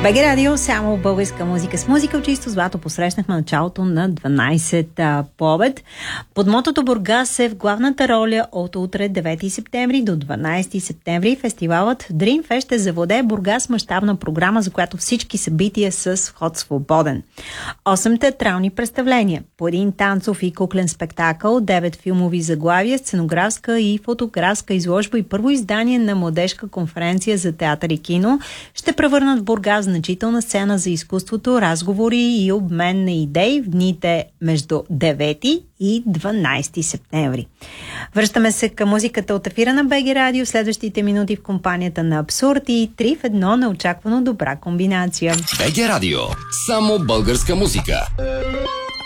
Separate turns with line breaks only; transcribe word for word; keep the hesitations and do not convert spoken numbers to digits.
БГ Радио, само българска музика с музика от чисто злато. Посрещнахме началото на дванайсет а, по обед. Под мотото Бургас е в главната роля от утре девети септември до дванайсети септември. Фестивалът Dreamfest ще завладее Бургас, мащабна програма, за която всички събития са с вход свободен. Осем театрални представления, по един танцов и куклен спектакъл, девет филмови заглавия, сценографска и фотографска изложба и първо издание на младежка конференция за театър и кино ще превърнат Бургас значителна сцена за изкуството, разговори и обмен на идеи в дните между девети и дванайсети септември. Връщаме се към музиката от ефира на БГ Радио, следващите минути в компанията на Абсурд и три в едно неочаквано добра комбинация.
БГ Радио. Само българска музика.